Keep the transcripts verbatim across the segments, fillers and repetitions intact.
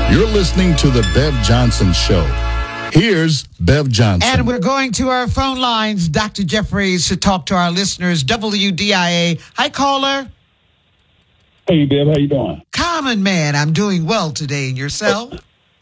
You're listening to the Bev Johnson Show. Here's Bev Johnson. And we're going to our phone lines, Doctor Jeffries, to talk to our listeners. W D I A. Hi, caller. Hey, Bev, how you doing? Common man, I'm doing well today. And yourself?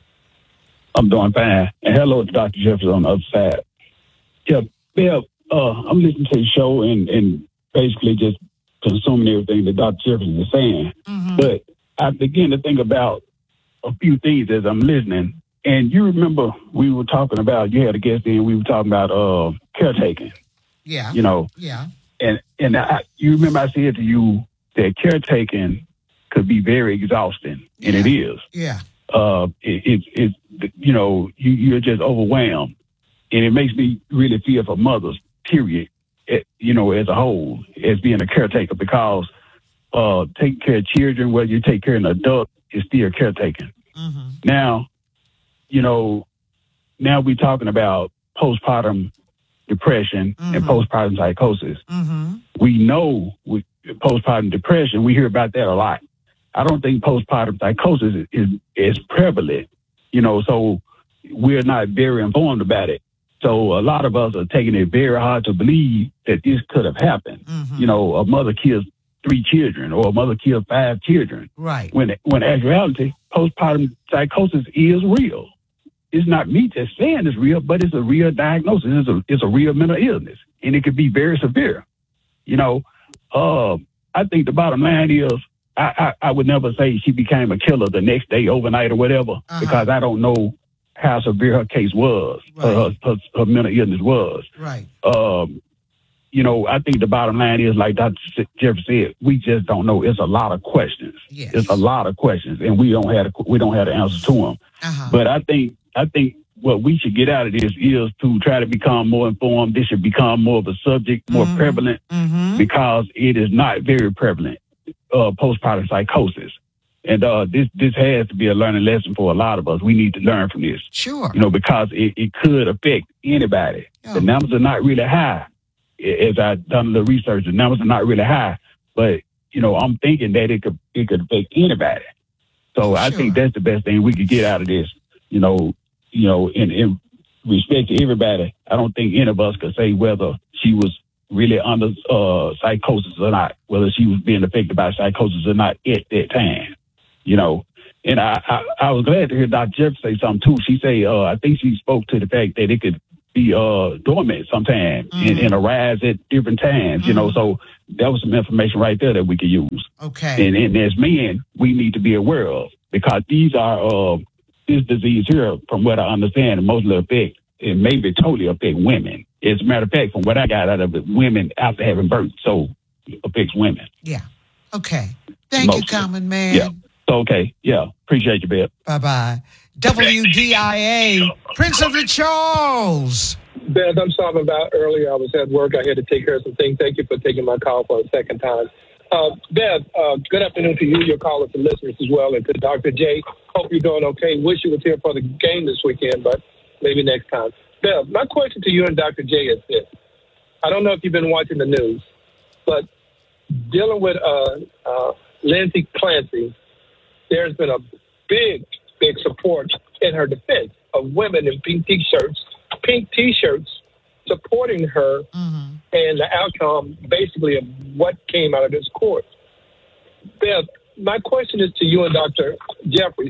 I'm doing fine. And hello to Doctor Jeffries on the other side. Yeah, Bev, uh, I'm listening to the show and, and basically just consuming everything that Doctor Jeffries is saying. Mm-hmm. But I begin to think about a few things as I'm listening. And you remember we were talking about, you had a guest in, we were talking about uh, caretaking. Yeah. You know? Yeah. And and I, you remember I said to you that caretaking could be very exhausting, and yeah. it is. Yeah. Uh, it, it, it, you know, you, you're just overwhelmed. And it makes me really feel for mothers, period, it, you know, as a whole, as being a caretaker, because uh, taking care of children, whether you take care of an adult, is still caretaking. Mm-hmm. Now, you know, now we're talking about postpartum depression mm-hmm. and postpartum psychosis. Mm-hmm. We know with postpartum depression, we hear about that a lot. I don't think postpartum psychosis is, is, is prevalent, you know, so we're not very informed about it. So a lot of us are taking it very hard to believe that this could have happened. Mm-hmm. You know, a mother kills three children or a mother kills five children. Right. When, when in actuality, postpartum psychosis is real. It's not me just saying it's real, but it's a real diagnosis. It's a, it's a real mental illness, and it could be very severe. You know, uh, I think the bottom line is I, I, I would never say she became a killer the next day, overnight, or whatever, uh-huh. because I don't know how severe her case was, right. her, her, her mental illness was. Right. Um, you know, I think the bottom line is, like Doctor Jeffrey said, we just don't know. It's a lot of questions. Yes. It's a lot of questions, and we don't have the, we don't have the answers to them. Uh-huh. But I think I think what we should get out of this is to try to become more informed. This should become more of a subject, more mm-hmm. prevalent, mm-hmm. because it is not very prevalent. Uh, postpartum psychosis, and uh, this this has to be a learning lesson for a lot of us. We need to learn from this. Sure, you know, because it, it could affect anybody. Oh. The numbers are not really high. As I've done the research, the numbers are not really high, but you know, I'm thinking that it could it could affect anybody. So sure. I think that's the best thing we could get out of this. You know, you know, in, in respect to everybody, I don't think any of us could say whether she was really under uh, psychosis or not, whether she was being affected by psychosis or not at that time. You know, and I, I, I was glad to hear Doctor Jeff say something too. She say, uh, I think she spoke to the fact that it could be uh, dormant sometimes mm-hmm. and, and arise at different times, mm-hmm. you know, so that was some information right there that we could use. Okay. And, and as men, we need to be aware of, because these are, uh, this disease here, from what I understand, mostly affect, it maybe totally affect women. As a matter of fact, from what I got out of it, women after having birth, so it affects women. Yeah. Okay. Thank Mostly. you, Common Man. Yeah. So, okay. Yeah. Appreciate you, Bill. Bye-bye. W D I A, Prince of the Charles. Beth, I'm sorry about earlier. I was at work. I had to take care of some things. Thank you for taking my call for a second time. Uh, Beth, uh, good afternoon to you, your callers and listeners as well, and to Doctor J. Hope you're doing okay. Wish you was here for the game this weekend, but maybe next time. Beth, my question to you and Doctor J is this. I don't know if you've been watching the news, but dealing with uh, uh, Lindsay Clancy, there's been a big, big support in her defense of women in pink T-shirts, pink T-shirts supporting her mm-hmm. and the outcome basically of what came out of this court. Beth, my question is to you and Doctor Jeffries.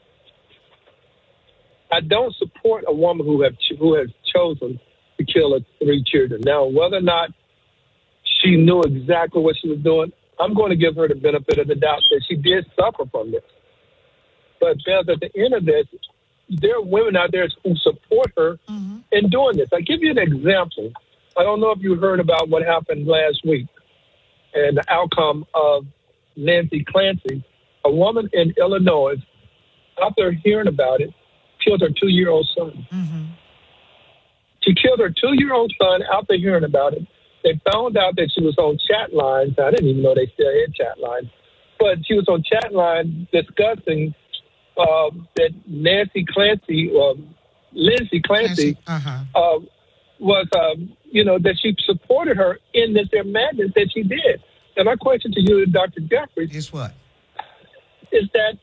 I don't support a woman who have who has chosen to kill her three children. Now, whether or not she knew exactly what she was doing, I'm going to give her the benefit of the doubt that she did suffer from this. But Beth, at the end of this, there are women out there who support her mm-hmm. in doing this. I'll give you an example. I don't know if you heard about what happened last week and the outcome of Nancy Clancy, a woman in Illinois, after hearing about it, killed her two-year-old son. Mm-hmm. She killed her two-year-old son after hearing about it. They found out that she was on chat lines. I didn't even know they still had chat lines. But she was on chat lines discussing uh, that Nancy Clancy, or Lindsay Clancy, uh-huh. uh, was, um, you know, that she supported her in this their madness that she did. And my question to you, Doctor Jeffries, is what? Is that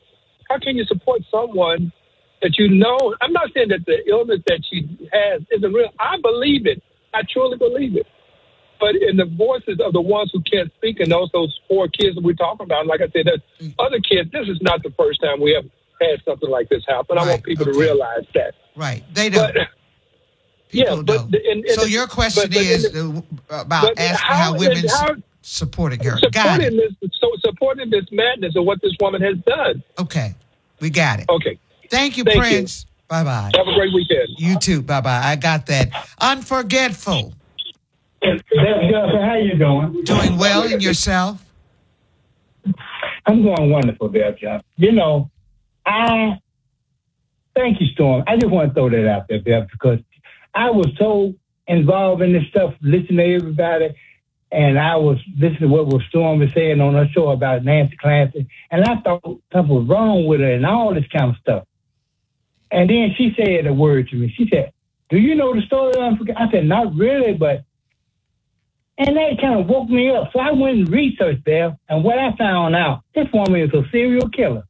How can you support someone that you know? I'm not saying that the illness that she has isn't real. I believe it. I truly believe it. But in the voices of the ones who can't speak, and those those four kids that we're talking about, like I said, there's other kids. This is not the first time we have had something like this happen. Right. I want people okay. to realize that. Right. They don't. But, yeah, but and, and so your question but, but is the, about asking how, how women how, supporting her. Supporting got it. This, so supporting this madness of what this woman has done. Okay, we got it. Okay. Thank you, Thank Prince. You. Bye bye. Have a great weekend. You too. Bye bye. I got that. Unforgetful. How you doing? Doing well, and yourself? I'm doing wonderful, Bev Johnson. You know, I thank you, Storm. I just want to throw that out there, Bev, because I was so involved in this stuff, listening to everybody, and I was listening to what was Storm was saying on her show about Nancy Clancy, and I thought something was wrong with her and all this kind of stuff. And then she said a word to me. She said, "Do you know the story of Unforgetful?" I said, "Not really, but..." And that kind of woke me up. So I went and researched there, and what I found out, this woman is a serial killer.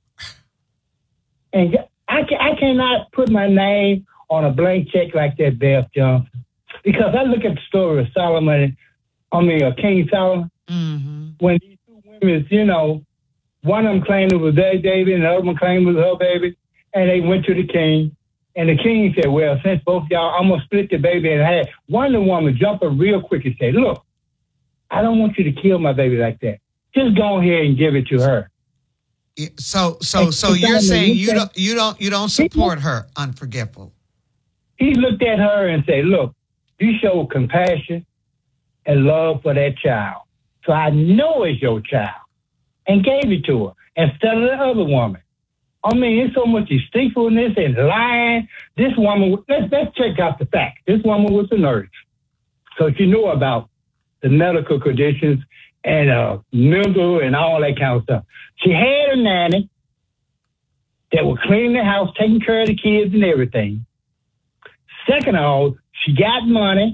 And I, can, I cannot put my name on a blank check like that, Bev Johnson, because I look at the story of Solomon, I mean, uh, King Solomon, mm-hmm. when these two women, you know, one of them claimed it was their baby, and the other one claimed it was her baby, and they went to the king. And the king said, "Well, since both y'all, I'm going to split the baby in half." One of the women jumped up real quick and said, "Look, I don't want you to kill my baby like that. Just go ahead and give it to her." Yeah, so, so, so you're saying you don't, you don't, you don't support her, Unforgetful? He looked at her and said, "Look, you show compassion and love for that child, so I know it's your child," and gave it to her instead of the other woman. I mean, it's so much deceitfulness and lying. This woman, let's, let's check out the facts. This woman was a nurse. So she knew about the medical conditions and uh, mental and all that kind of stuff. She had a nanny that would clean the house, taking care of the kids and everything. Second of all, she got money.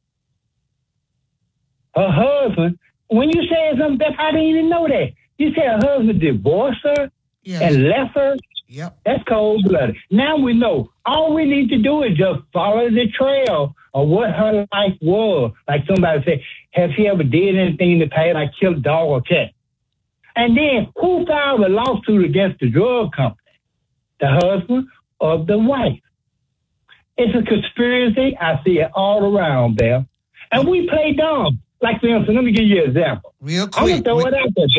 Her husband, when you say something, Beth, I didn't even know that. You said her husband divorced her? Yes. And left her? Yep. That's cold-blooded. Now we know. All we need to do is just follow the trail of what her life was. Like somebody said, "Have she ever did anything in the past, like kill a dog or cat?" And then, who filed a lawsuit against the drug company? The husband or the wife? It's a conspiracy. I see it all around there. And we play dumb. Like, for instance, let me give you an example. Real I'm going quick. to throw it out there.